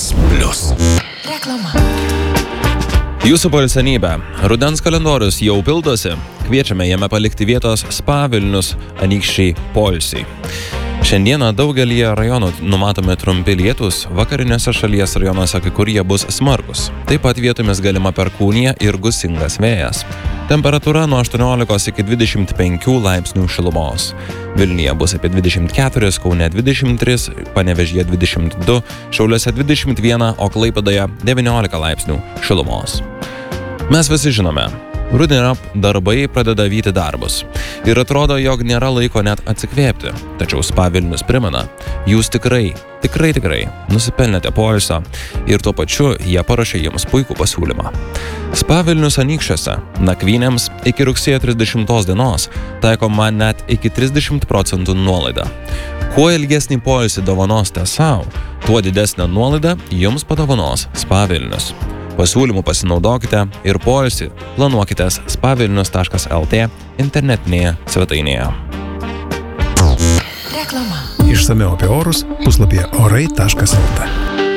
Europos Plus. Reklama. Jūsų poilsianybė. Rudens kalendorius jau pildosi. Kviečiame jame palikti vietos Spa Vilnius Anykščiai poilsiai. Šiandieną daugelyje rajonų numatomi trumpi lietūs, vakariniuose šalies rajonuose kai kurie bus smarkus. Taip pat vietomis galima perkūnija ir gūsingas vėjas. Temperatūra nuo 18 iki 25 laipsnių šilumos. Vilniuje bus apie 24, Kaune 23, Panevėžyje 22, Šiauliuose 21, o Klaipėdoje 19 laipsnių šilumos. Mes visi žinome, rudeniop darbai pradeda vyti darbus. Ir atrodo, jog nėra laiko net atsikvėpti. Tačiau Spa Vilnius primena, jūs tikrai nusipelnėte poilsio ir tuo pačiu jie paruošė jums puikų pasiūlymą. Spa Vilnius Anykščiuose nakvynėms iki rugsėjo 30 dienos taikoma net iki 30% nuolaida. Kuo ilgesnį poilsį dovanosite savo, tuo didesnę nuolaidą jums padovanos Spa Vilnius. Pasiūlymų pasinaudokite ir poilsį planuokitės spavilnius.lt internetinėje svetainėje. Reklama. Išsamiau apie orus puslapyje orai.lt.